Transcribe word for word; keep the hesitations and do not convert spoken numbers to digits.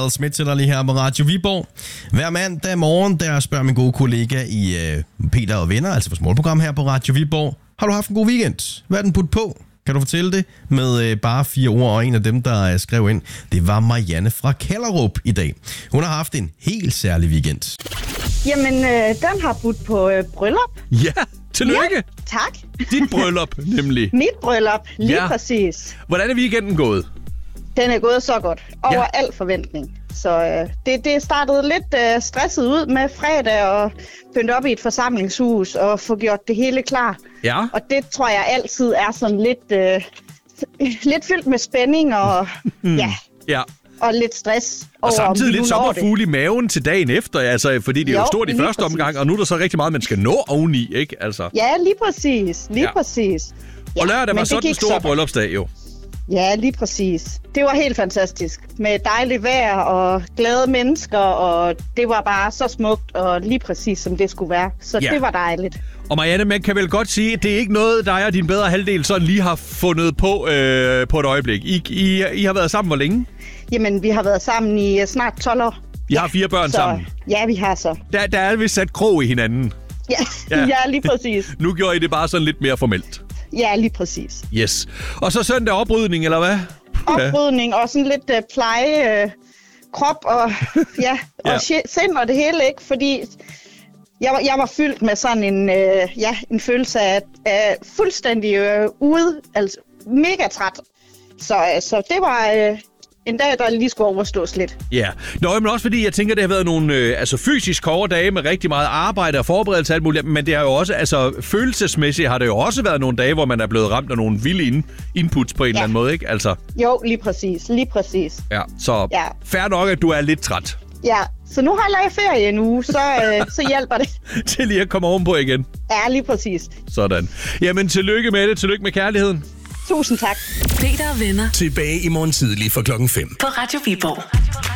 Michael Schmidt til dig lige her på Radio Viborg. Hver mandag morgen, der spørger min gode kollega i øh, Peter og Venner, altså vores målprogram her på Radio Viborg. Har du haft en god weekend? Hvad er den putt på? Kan du fortælle det med øh, bare fire ord, og en af dem, der øh, skrev ind, det var Marianne fra Kellerup i dag. Hun har haft en helt særlig weekend. Jamen, øh, den har budt på øh, bryllup. Ja, tillykke. Ja, tak. Dit bryllup, nemlig. Mit bryllup, lige Ja. præcis. Hvordan er weekenden gået? Den er gået så godt. Over Ja. ja. al forventning. Så øh, det, det startede lidt øh, stresset ud med fredag og pynte op i et forsamlingshus og få gjort det hele klar. Ja. Og det tror jeg altid er sådan lidt, øh, lidt fyldt med spænding og, ja, Ja. og lidt stress. Og over, samtidig om vi lidt nu når det. sommerfugle i maven til dagen efter, altså, fordi det er jo, Jo, stort i lige første præcis. omgang, og nu er der så rigtig meget, man skal nå oveni, ikke? Altså. Ja, lige præcis. Lige Ja. ja. præcis. Ja, Og lørdag men var det så den gik store så godt. bryllupsdag, jo. Ja, lige præcis. Det var helt fantastisk. Med dejligt vejr og glade mennesker, og det var bare så smukt og lige præcis, som det skulle være. Så Ja. det var dejligt. Og Marianne, man kan vel godt sige, at det er ikke noget, dig og din bedre halvdel sådan lige har fundet på øh, på et øjeblik. I, I, I har været sammen hvor længe? Jamen, vi har været sammen i uh, snart tolv år. I har fire børn så, sammen. Ja, vi har så. Der, der er vist sat krog i hinanden. Ja, Ja. ja. ja lige præcis. Nu gjorde I det bare sådan lidt mere formelt. Ja, lige præcis. Yes. Og så søndag oprydning, eller hvad? Oprydning og sådan lidt uh, pleje, uh, krop og, ja, og Ja. ja. sind og det hele, ikke? Fordi jeg var, jeg var fyldt med sådan en, uh, ja, en følelse af, af fuldstændig uh, ude, altså mega træt. Så, uh, så det var uh, en dag, der lige skulle overstås lidt. Ja. Nå, men også fordi jeg tænker, det har været nogle øh, altså fysisk hårde dage med rigtig meget arbejde og forberedelse og alt muligt, men det har jo også, altså følelsesmæssigt har det jo også været nogle dage, hvor man er blevet ramt af nogle vilde in- inputs på en ja. eller anden måde, ikke? Altså, Jo, lige præcis, lige præcis. ja. Så Ja. fair nok, at du er lidt træt Ja, så nu holder jeg ferie en uge, så, uh, så hjælper det. til lige at komme ovenpå igen. Ja, lige præcis. Sådan. Jamen, tillykke med det. Tillykke med kærligheden. Tusind tak. Peter og Venner Tilbage i morgen tidlig fra klokken fem. på Radio Viborg.